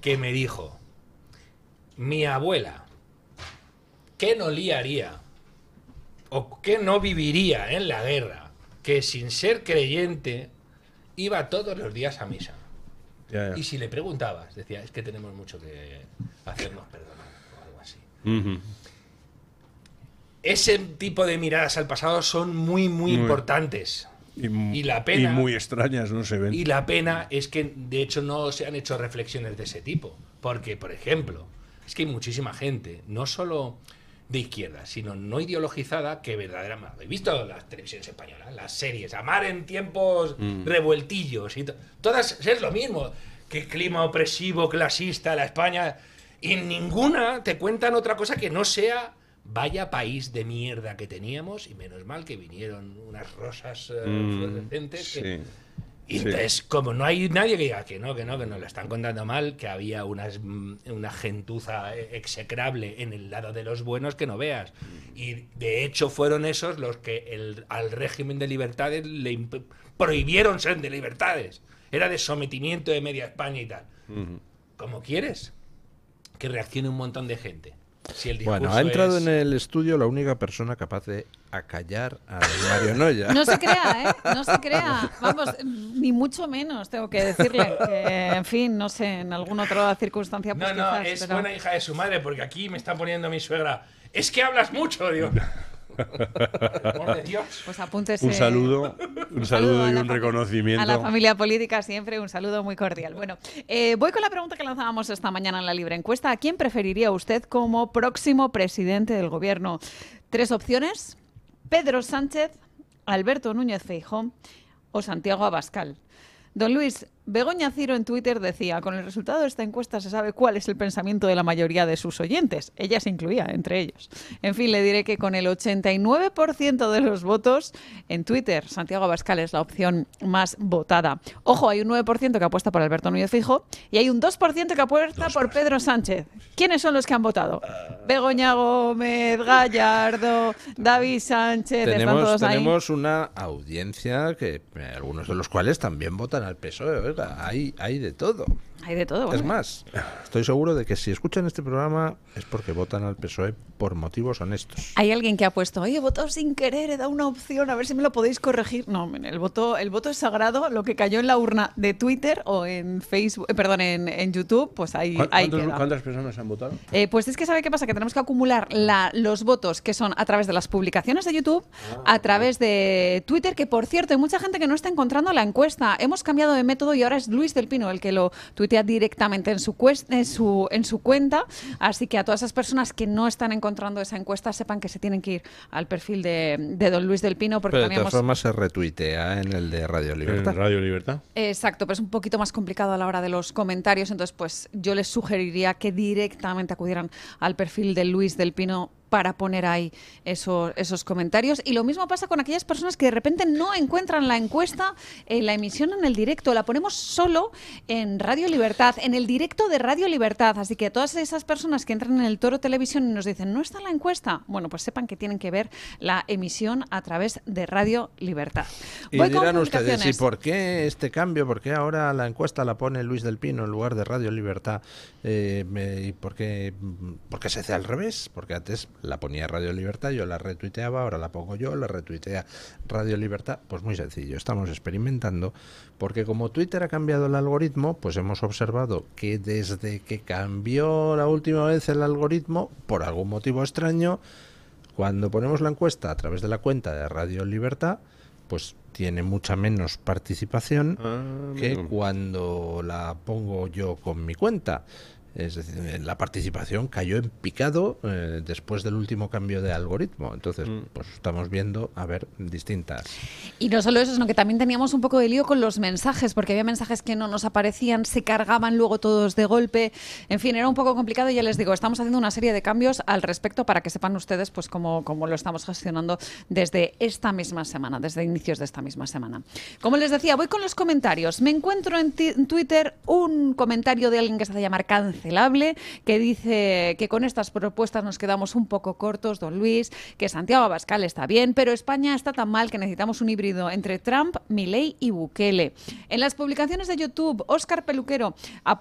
que me dijo, mi abuela, ¿qué no liaría o qué no viviría en la guerra que sin ser creyente iba todos los días a misa? Ya. Y si le preguntabas, decía, es que tenemos mucho que hacernos perdonar o algo así. Ese tipo de miradas al pasado son muy importantes. Y la pena, y muy extrañas, no se ven. Y la pena es que, de hecho, no se han hecho reflexiones de ese tipo. Porque, por ejemplo, es que hay muchísima gente, no solo de izquierda, sino no ideologizada, que verdaderamente... He visto las televisiones españolas, las series, Amar en tiempos revueltillos, y todas es lo mismo. Que clima opresivo, clasista, la España... Y en ninguna te cuentan otra cosa que no sea... Vaya país de mierda que teníamos, y menos mal que vinieron unas rosas fluorescentes. Sí. Y entonces, como no hay nadie que diga que no lo están contando mal, que había una gentuza execrable en el lado de los buenos que no veas. Y de hecho fueron esos los que al régimen de libertades le prohibieron ser de libertades. Era de sometimiento de media España y tal. ¿Cómo quieres que reaccione un montón de gente? Si el bueno, ha entrado en el estudio la única persona capaz de acallar a Mario Noya. No se crea, ¿eh? No se crea. Vamos, ni mucho menos, tengo que decirle. Que, en fin, no sé, en alguna otra circunstancia... Pues no, quizás, es pero... buena hija de su madre, porque aquí me está poniendo mi suegra. Es que hablas mucho, digo. Amor de Dios. Pues apúntese. Un saludo y un reconocimiento. A la familia política siempre un saludo muy cordial. Bueno, voy con la pregunta que lanzábamos esta mañana en la libre encuesta. ¿A quién preferiría usted como próximo presidente del gobierno? 3 opciones: Pedro Sánchez, Alberto Núñez Feijóo o Santiago Abascal. Don Luis, Begoña Ciro en Twitter decía, con el resultado de esta encuesta se sabe cuál es el pensamiento de la mayoría de sus oyentes. Ella se incluía entre ellos. En fin, le diré que con el 89% de los votos en Twitter, Santiago Abascal es la opción más votada. Ojo, hay un 9% que apuesta por Alberto Núñez Feijóo y hay un 2% que apuesta por Pedro Sánchez. ¿Quiénes son los que han votado? Begoña Gómez, Gallardo, David Sánchez... Tenemos una audiencia que algunos de los cuales también votan al PSOE. Hay de todo. Hay de todo. Bueno. Es más, estoy seguro de que si escuchan este programa es porque votan al PSOE por motivos honestos. Hay alguien que ha puesto, oye, he votado sin querer, he dado una opción, a ver si me lo podéis corregir. No, el voto es sagrado, lo que cayó en la urna de Twitter o en Facebook, en YouTube, pues ahí queda. ¿Cuántas personas han votado? Pues es que ¿sabe qué pasa? Que tenemos que acumular los votos que son a través de las publicaciones de YouTube, a través de Twitter, que por cierto hay mucha gente que no está encontrando la encuesta. Hemos cambiado de método y ahora es Luis del Pino el que lo tuitea directamente en su cuenta, así que a todas esas personas que no están encontrando esa encuesta sepan que se tienen que ir al perfil de don Luis del Pino, porque pero de todas formas se retuitea en el de Radio Libertad. ¿En Radio Libertad? Exacto, pero es un poquito más complicado a la hora de los comentarios, entonces pues yo les sugeriría que directamente acudieran al perfil de Luis del Pino para poner ahí esos comentarios. Y lo mismo pasa con aquellas personas que de repente no encuentran la encuesta en la emisión en el directo. La ponemos solo en Radio Libertad, en el directo de Radio Libertad. Así que todas esas personas que entran en el Toro Televisión y nos dicen, ¿no está la encuesta? Bueno, pues sepan que tienen que ver la emisión a través de Radio Libertad. Y dirán ustedes, ¿y por qué este cambio? ¿Por qué ahora la encuesta la pone Luis del Pino en lugar de Radio Libertad? ¿Y por qué se hace al revés? Porque antes la ponía Radio Libertad, yo la retuiteaba, ahora la pongo yo, la retuitea Radio Libertad. Pues muy sencillo, estamos experimentando, porque como Twitter ha cambiado el algoritmo, pues hemos observado que desde que cambió la última vez el algoritmo, por algún motivo extraño, cuando ponemos la encuesta a través de la cuenta de Radio Libertad, pues tiene mucha menos participación que cuando la pongo yo con mi cuenta. Es decir, la participación cayó en picado después del último cambio de algoritmo. Entonces, pues estamos viendo, a ver, distintas. Y no solo eso, sino que también teníamos un poco de lío con los mensajes, porque había mensajes que no nos aparecían, se cargaban luego todos de golpe. En fin, era un poco complicado y ya les digo, estamos haciendo una serie de cambios al respecto para que sepan ustedes pues cómo lo estamos gestionando desde esta misma semana, desde inicios de esta misma semana. Como les decía, voy con los comentarios. Me encuentro en Twitter un comentario de alguien que se hace llamar Cancelable, que dice que con estas propuestas nos quedamos un poco cortos, don Luis, que Santiago Abascal está bien, pero España está tan mal que necesitamos un híbrido entre Trump, Milei y Bukele. En las publicaciones de YouTube, Óscar Peluquero